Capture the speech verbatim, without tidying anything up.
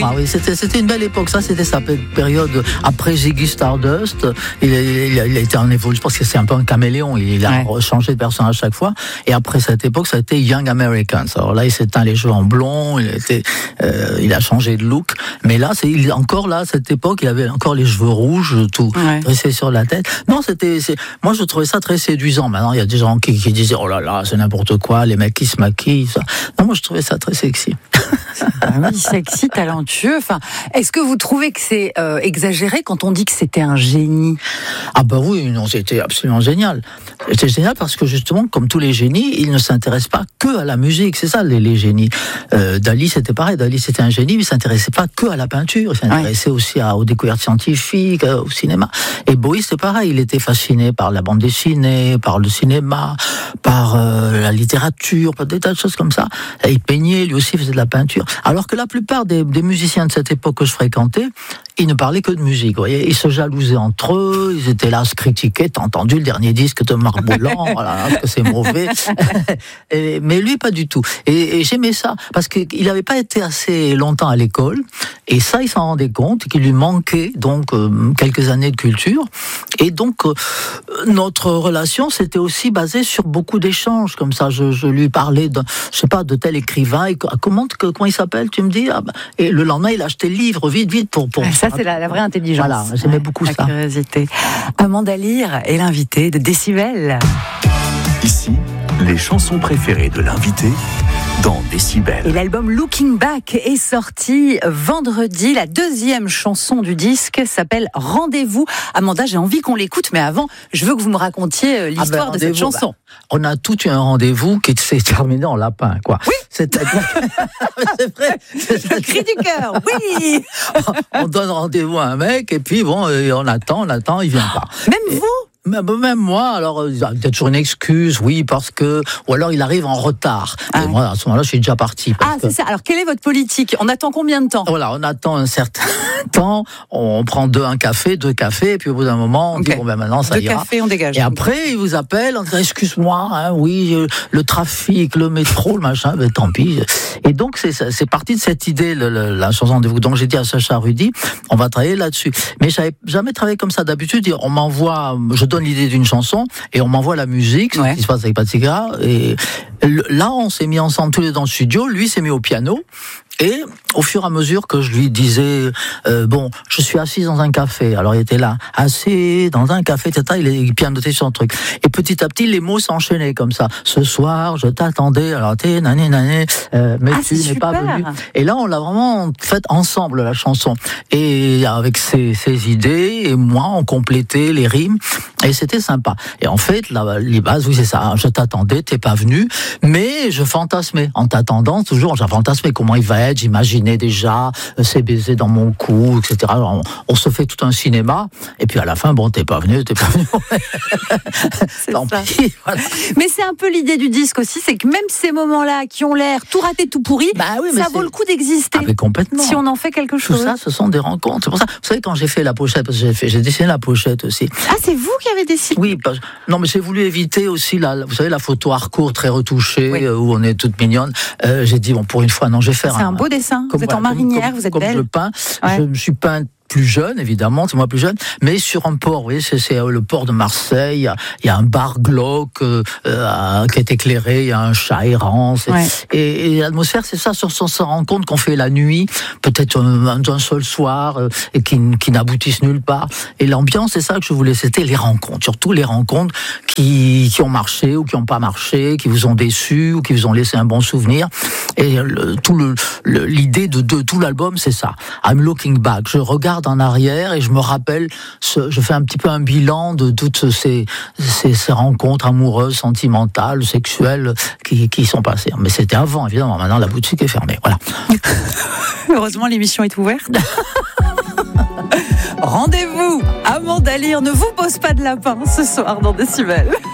oui. Enfin, oui, c'était, c'était une belle époque. Ça, c'était sa période après Ziggy Stardust. Il, il, il a été en évolution. Je pense que c'est un peu un caméléon. Il a ouais. changé de personnage à chaque fois. Et après cette époque, ça a été Young Americans. Alors là, il s'est teint les cheveux en blond. Il était, euh, il a changé de look. Mais là, c'est il, encore là, à cette époque, il avait encore les cheveux rouges, tout ouais. dressé sur la tête. Non, c'était, c'est, moi, je trouvais ça très séduisant. Maintenant, il y a des gens qui, qui disaient, oh là là, c'est n'importe quoi, les mecs qui se maquillent, ça. Non, moi, je trouvais ça très sexy. Ah oui, sexy, talentueux. Enfin, est-ce que vous trouvez que c'est euh, exagéré quand on dit que c'était un génie ? Ah bah oui, non, c'était absolument génial. C'était génial parce que justement, comme tous les génies, ils ne s'intéressent pas que à la musique. C'est ça, les, les génies. Euh, Dali, c'était pareil. Dali, c'était un génie, mais il s'intéressait pas que à la peinture. Il s'intéressait ouais. aussi à, aux découvertes scientifiques, au cinéma. Et Bowie, c'est pareil. Il était fasciné par la bande dessinée, par le cinéma, par euh, la littérature, par des tas de choses comme ça. Et il peignait, lui aussi, il faisait de la peinture. Alors que la plupart des, des musiciens de cette époque que je fréquentais, ils ne parlaient que de musique. Vous voyez, ils se jalousaient entre eux, ils étaient là à se critiquer. T'as entendu le dernier disque de Marc Bolan, voilà, que c'est mauvais. et, mais lui, pas du tout. Et, et j'aimais ça parce qu'il n'avait pas été assez longtemps à l'école. Et ça, il s'en rendait compte qu'il lui manquait donc euh, quelques années de culture. Et donc euh, notre relation, c'était aussi basée sur beaucoup d'échanges comme ça. Je, je lui parlais de, je sais pas, de tel écrivain. Et comment, comment il s'appelle, tu me dis ah bah, et le lendemain, il achetait le livre vite, vite pour. pour ça, c'est la, la vraie intelligence. Voilà, j'aimais ouais, beaucoup la ça. Curiosité. Amanda Lear est l'invitée de Décibel. Ici, les chansons préférées de l'invité dans Décibel. Et l'album Looking Back est sorti vendredi. La deuxième chanson du disque s'appelle Rendez-vous. Amanda, j'ai envie qu'on l'écoute, mais avant, je veux que vous me racontiez l'histoire ah ben, de cette chanson. Bah, on a tout eu un rendez-vous qui s'est terminé en lapin, quoi. Oui. C'est-à-dire... c'est vrai. C'est le cri du cœur, oui. On donne rendez-vous à un mec et puis bon, on attend, on attend, il vient pas. Même et... vous ? Même moi, alors il y a peut-être toujours une excuse, oui, parce que ou alors il arrive en retard. Ah, et moi, à ce moment-là, je suis déjà parti. Ah, c'est que... ça. Alors, quelle est votre politique ? On attend combien de temps ? Voilà, on attend un certain temps. On prend deux un café, deux cafés, et puis au bout d'un moment, on okay. dit bon ben maintenant ça deux ira. Deux cafés, on dégage. Et après, il vous appelle, on dit excuse-moi, hein, oui, le trafic, le métro, le machin, ben tant pis. Et donc c'est c'est parti de cette idée, le, le, la chanson Rendez-vous. Donc j'ai dit à Sacha Rudy, on va travailler là-dessus. Mais j'avais jamais travaillé comme ça d'habitude. On m'envoie, je donne l'idée d'une chanson et on m'envoie la musique, ouais. ce qui se passe avec Patika. Et là, on s'est mis ensemble tous les deux dans le studio. Lui s'est mis au piano. Et au fur et à mesure que je lui disais, euh, bon, je suis assis dans un café. Alors il était là, assis dans un café, et cetera. Il pianotait sur un truc. Et petit à petit, les mots s'enchaînaient comme ça. Ce soir, je t'attendais. Alors t'es nané nané, euh, mais ah, tu n'es pas venu. Et là, on l'a vraiment fait ensemble la chanson. Et avec ses, ses idées et moi, on complétait les rimes. Et c'était sympa. Et en fait, la, les bases, oui, c'est ça. Je t'attendais, t'es pas venu, mais je fantasmais. En t'attendant, toujours, j'ai fantasmé comment il va être. J'imaginais déjà euh, ses baisers dans mon cou, et cetera. On, on se fait tout un cinéma. Et puis à la fin, bon, t'es pas venu, t'es pas venu. Tant pis, voilà. Mais c'est un peu l'idée du disque aussi, c'est que même ces moments-là qui ont l'air tout raté, tout pourri, bah oui, ça vaut le coup d'exister. Ah, mais complètement. Si on en fait quelque chose. Tout ça, ce sont des rencontres. C'est pour ça. Vous savez, quand j'ai fait la pochette, parce que j'ai fait, j'ai dessiné la pochette aussi. Ah, c'est vous qui avez dessiné ? Oui, parce... non, mais j'ai voulu éviter aussi la, vous savez, la photo hardcore très retouchée, oui. euh, où on est toute mignonne. Euh, j'ai dit bon, pour une fois, non, je vais faire c'est un, un beau dessin. Comme, vous êtes voilà, en marinière, comme, vous êtes comme belle. je peins, ouais. je me suis peint plus jeune, évidemment, c'est moi plus jeune, mais sur un port, vous voyez, c'est, c'est le port de Marseille, il y a, il y a un bar glauque euh, euh, qui est éclairé, il y a un chat errant, ouais. et, et l'atmosphère, c'est ça, sur on se rend compte qu'on fait la nuit, peut-être un, un seul soir, euh, et qui, qui n'aboutissent nulle part, et l'ambiance, c'est ça que je voulais, c'était les rencontres, surtout les rencontres qui, qui ont marché ou qui n'ont pas marché, qui vous ont déçu ou qui vous ont laissé un bon souvenir, et le, tout le, le, l'idée de, de tout l'album, c'est ça, I'm looking back, je regarde en arrière et je me rappelle, ce, je fais un petit peu un bilan de toutes ces, ces, ces rencontres amoureuses, sentimentales, sexuelles qui, qui sont passées. Mais c'était avant, évidemment. Maintenant, la boutique est fermée. Voilà. Heureusement, l'émission est ouverte. Rendez-vous, Amanda Lear ne vous pose pas de lapin ce soir dans Décibel.